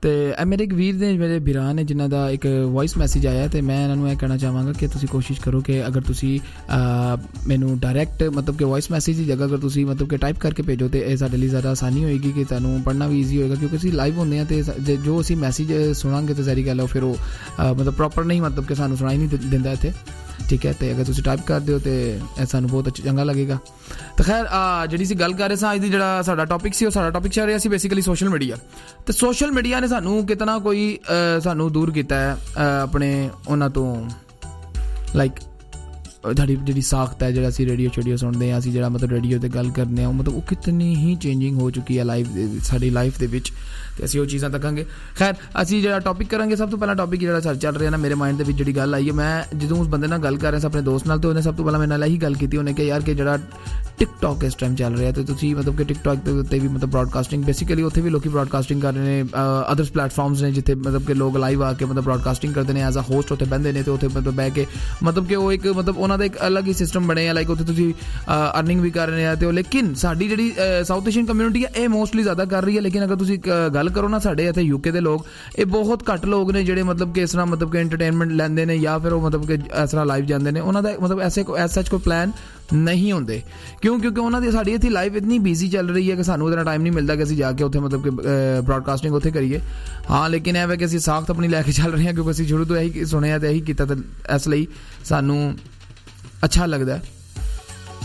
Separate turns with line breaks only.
ਤੇ ਇਹ ਮੇਰੇ ਇੱਕ ਵੀਰ ਨੇ, ਮੇਰੇ ਵੀਰਾਂ ਨੇ, ਜਿਨ੍ਹਾਂ ਦਾ ਇੱਕ ਵੌਇਸ ਮੈਸੇਜ ਆਇਆ ਤੇ ਮੈਂ ਇਹਨਾਂ ਨੂੰ ਇਹ ਕਹਿਣਾ ਚਾਹਾਂਗਾ ਕਿ ਤੁਸੀਂ ਕੋਸ਼ਿਸ਼ ਕਰੋ ਕਿ ਅਗਰ ਤੁਸੀਂ ਮੈਨੂੰ ਡਾਇਰੈਕਟ ਮਤਲਬ ਕਿ ਵੌਇਸ ਮੈਸੇਜ ਦੀ ਜਗ੍ਹਾ ਅਗਰ ਤੁਸੀਂ ਮਤਲਬ ਕਿ ਟਾਈਪ ਕਰਕੇ ਭੇਜੋ ਤੇ ਇਹ ਸਾਡੇ ਲਈ ਜ਼ਿਆਦਾ ਆਸਾਨੀ ਹੋਏਗੀ ਕਿ ਤੁਹਾਨੂੰ ਪੜ੍ਹਨਾ ਵੀ ਈਜ਼ੀ ਹੋਏਗਾ, ਕਿਉਂਕਿ ਅਸੀਂ ਲਾਈਵ ਹੁੰਦੇ ਹਾਂ ਤੇ ਜੋ ਅਸੀਂ ਮੈਸੇਜ ਸੁਣਾਂਗੇ ਤੇ ਸਾਰੀ ਗੱਲ ਫਿਰ ਉਹ ਮਤਲਬ ਪ੍ਰੋਪਰ ਨਹੀਂ, ਮਤਲਬ ਕਿ ਸਾਨੂੰ ਸੁਣਾਈ ਨਹੀਂ ਦਿੰਦਾ ਇੱਥੇ, ਠੀਕ ਹੈ। ਤੇ ਅਗਰ ਤੁਸੀਂ ਟਾਈਪ ਕਰ ਦਿਓ ਤੇ ਇਹ ਸਾਨੂੰ ਬਹੁਤ ਚੰਗਾ ਲੱਗੇਗਾ। ਤਾਂ ਖੈਰ ਜਿਹੜੀ ਅਸੀਂ ਗੱਲ ਕਰ ਰਹੇ ਸਾਂ ਅੱਜ ਦੀ, ਜਿਹੜਾ ਸਾਡਾ ਟੌਪਿਕ ਸੀ, ਉਹ ਸਾਡਾ ਟੌਪਿਕ ਚੱਲ ਰਿਹਾ ਸੀ ਬੇਸਿਕਲੀ ਸੋਸ਼ਲ ਮੀਡੀਆ। ਤੇ ਸੋਸ਼ਲ ਮੀਡੀਆ ਨੇ ਸਾਨੂੰ ਕਿਤਨਾ ਕੋਈ ਸਾਨੂੰ ਦੂਰ ਕੀਤਾ ਹੈ ਆਪਣੇ ਉਹਨਾਂ ਤੋਂ, ਲਾਈਕ ਸਾਡੀ ਜਿਹੜੀ ਸਾਖਤ ਹੈ, ਜਿਹੜਾ ਅਸੀਂ ਰੇਡੀਓ ਸੁਣਦੇ ਹਾਂ, ਅਸੀਂ ਜਿਹੜਾ ਮਤਲਬ ਰੇਡੀਓ 'ਤੇ ਗੱਲ ਕਰਦੇ ਹਾਂ, ਉਹ ਮਤਲਬ ਉਹ ਕਿਤਨੀ ਹੀ ਚੇਂਜਿੰਗ ਹੋ ਚੁੱਕੀ ਹੈ ਸਾਡੀ ਲਾਈਫ ਦੇ ਵਿੱਚ, ਅਤੇ ਅਸੀਂ ਉਹ ਚੀਜ਼ਾਂ ਤੱਕਾਂਗੇ। ਖੈਰ ਅਸੀਂ ਜਿਹੜਾ ਟੌਪਿਕ ਕਰਾਂਗੇ, ਸਭ ਤੋਂ ਪਹਿਲਾਂ ਟੌਪਿਕ ਜਿਹੜਾ ਚੱਲ ਰਿਹਾ ਨਾ ਮੇਰੇ ਮਾਈਂਡ ਦੇ ਵਿੱਚ, ਜਿਹੜੀ ਗੱਲ ਆਈ ਹੈ, ਮੈਂ ਜਦੋਂ ਉਸ ਬੰਦੇ ਨਾਲ ਗੱਲ ਕਰ ਰਿਹਾ ਸੀ ਆਪਣੇ ਦੋਸਤ ਨਾਲ, ਅਤੇ ਉਹਨੇ ਸਭ ਤੋਂ ਪਹਿਲਾਂ ਮੇਰੇ ਨਾਲ ਇਹੀ ਗੱਲ ਕੀਤੀ, ਉਹਨੇ ਕਿਹਾ ਯਾਰ ਕਿ ਜਿਹੜਾ ਟਿਕਟੋਕ ਇਸ ਟਾਈਮ ਚੱਲ ਰਿਹਾ, ਅਤੇ ਤੁਸੀਂ ਮਤਲਬ ਕਿ ਟਿਕਟੋਕ ਦੇ ਉੱਤੇ ਵੀ ਮਤਲਬ ਬ੍ਰੌਡਕਾਸਟਿੰਗ, ਬੇਸਿਕਲੀ ਉੱਥੇ ਵੀ ਲੋਕ ਬ੍ਰੌਡਕਾਸਟਿੰਗ ਕਰ ਰਹੇ ਨੇ, ਅਦਰਸ ਪਲੇਟਫਾਰਮਸ ਨੇ ਜਿੱਥੇ ਮਤਲਬ ਕਿ ਲੋਕ ਲਾਈਵ ਆ ਕੇ ਮਤਲਬ ਬ੍ਰੌਡਕਾਸਟਿੰਗ ਕਰਦੇ ਨੇ, ਐਜ਼ ਅ ਹੋਸਟ ਉੱਥੇ ਬਹਿੰਦੇ ਨੇ, ਅਤੇ ਉੱਥੇ ਮਤਲਬ ਬਹਿ ਕੇ ਮਤਲਬ ਕਿ ਉਹ ਇੱਕ ਮਤਲਬ ਉਹਨਾਂ ਦਾ ਇੱਕ ਅਲੱਗ ਹੀ ਸਿਸਟਮ ਬਣੇ ਆ, ਲਾਈਕ ਉੱਥੇ ਤੁਸੀਂ ਅਰਨਿੰਗ ਵੀ ਕਰ ਰਹੇ ਆ। ਅਤੇ ਉਹ ਲੇਕਿਨ ਸਾਡੀ ਜਿਹੜੀ ਸਾਊਥ ਏਸ਼ੀਅਨ ਕਮਿਊਨਿਟੀ ਹੈ ਇਹ ਮੋਸਟਲੀ ਜ਼ਿਆਦਾ ਕਰ ਰਹੀ ਹੈ, ਲੇਕਿਨ ਅਗਰ ਤੁਸੀਂ ਗੱਲ ਕਰੋ ਨਾ ਸਾਡੇ ਇੱਥੇ ਯੂਕੇ ਦੇ ਲੋਕ, ਇਹ ਬਹੁਤ ਘੱਟ ਲੋਕ ਨੇ ਜਿਹੜੇ ਮਤਲਬ ਕਿ ਇਸ ਤਰ੍ਹਾਂ ਮਤਲਬ ਕਿ ਐਂਟਰਟੇਨਮੈਂਟ ਲੈਂਦੇ ਨੇ ਜਾਂ ਫਿਰ ਉਹ ਮਤਲਬ ਕਿ ਇਸ ਤਰ੍ਹਾਂ ਲਾਈਵ ਜਾਂਦੇ ਨੇ। ਉਹਨਾਂ ਦਾ ਮਤਲਬ ਐਸ ਸੱਚ ਕੋਈ ਪਲਾਨ ਨਹੀਂ ਹੁੰਦੇ, ਕਿਉਂਕਿ ਉਹਨਾਂ ਦੀ ਸਾਡੀ ਇੱਥੇ ਲਾਈਫ ਇਤਨੀ ਬਿਜ਼ੀ ਚੱਲ ਰਹੀ ਹੈ ਕਿ ਸਾਨੂੰ ਉਹਦੇ ਨਾਲ ਟਾਈਮ ਨਹੀਂ ਮਿਲਦਾ ਕਿ ਅਸੀਂ ਜਾ ਕੇ ਉੱਥੇ ਮਤਲਬ ਕਿ ਬ੍ਰੌਡਕਾਸਟਿੰਗ ਉੱਥੇ ਕਰੀਏ। ਹਾਂ, ਲੇਕਿਨ ਇਹ ਹੈ ਕਿ ਅਸੀਂ ਸਾਖਤ ਆਪਣੀ ਲੈ ਕੇ ਚੱਲ ਰਹੇ ਹਾਂ, ਕਿਉਂਕਿ ਅਸੀਂ ਸ਼ੁਰੂ ਤੋਂ ਇਹੀ ਸੁਣਿਆ ਅਤੇ ਇਹੀ ਕੀਤਾ, ਤਾਂ ਇਸ ਲਈ ਸਾਨੂੰ ਅੱਛਾ ਲੱਗਦਾ।